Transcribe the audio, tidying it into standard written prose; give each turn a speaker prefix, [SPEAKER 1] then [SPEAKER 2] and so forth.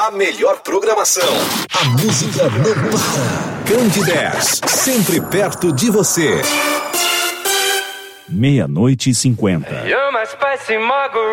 [SPEAKER 1] A melhor programação. A música não para. Candidez, sempre perto de você.
[SPEAKER 2] 00:50.
[SPEAKER 3] You're my spicy margarita.